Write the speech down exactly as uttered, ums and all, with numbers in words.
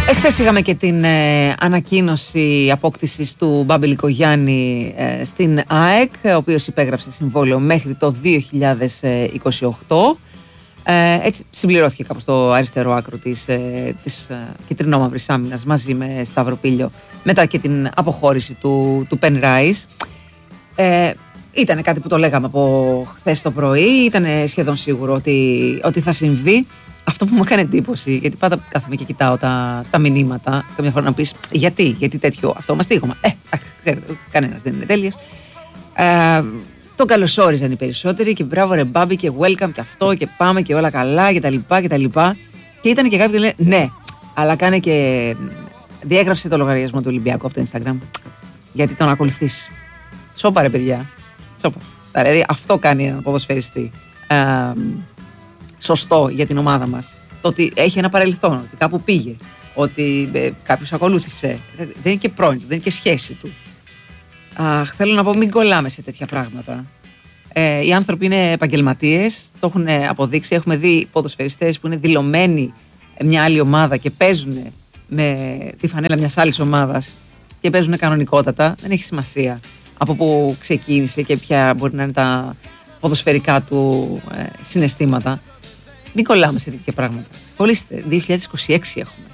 Εχθές είχαμε και την ε, ανακοίνωση απόκτησης του Μπάμπη Λικογιάννη ε, στην ΑΕΚ, ο οποίος υπέγραψε συμβόλαιο μέχρι το δύο χιλιάδες είκοσι οκτώ. Ε, έτσι συμπληρώθηκε κάπως το αριστερό άκρο της, ε, της ε, κυτρινόμαυρης άμυνας μαζί με Σταυροπίλιο, μετά και την αποχώρηση του, του Πεν Ράις. Ε, ήταν κάτι που το λέγαμε από χθες το πρωί, ήταν σχεδόν σίγουρο ότι, ότι θα συμβεί. Αυτό που μου έκανε εντύπωση, γιατί πάντα κάθομαι και κοιτάω τα, τα μηνύματα, καμιά φορά να πεις γιατί, γιατί τέτοιο αυτό μαστίγωμα. Ε, ξέρετε, κανένας δεν είναι τέλειος. Ε, τον καλωσόριζαν οι περισσότεροι και μπράβο ρε Μπάμπη και welcome και αυτό και πάμε και όλα καλά και τα λοιπά και τα λοιπά. Και ήταν και κάποιοι που λένε ναι, αλλά κάνε και διέγραψε το λογαριασμό του Ολυμπιακού από το Instagram. Γιατί τον ακολουθείς. Σώπα ρε παιδιά. Σώπα. Δηλαδή αυτό κάνει έναν ποδοσφαιριστή ε, σωστό για την ομάδα μας. Το ότι έχει ένα παρελθόν, ότι κάπου πήγε, ότι ε, κάποιος ακολούθησε. Δεν είναι και πρώην του, δεν είναι και σχέση του. Αχ, θέλω να πω, μην κολλάμε σε τέτοια πράγματα. Ε, οι άνθρωποι είναι επαγγελματίες, το έχουν αποδείξει. Έχουμε δει ποδοσφαιριστές που είναι δηλωμένοι μια άλλη ομάδα και παίζουν με τη φανέλα μιας άλλης ομάδας και παίζουν κανονικότατα. Δεν έχει σημασία από πού ξεκίνησε και ποια μπορεί να είναι τα ποδοσφαιρικά του ε, συναισθήματα. Μην κολλάμε σε τέτοια πράγματα. Κολλήστε, δύο χιλιάδες είκοσι έξι έχουμε.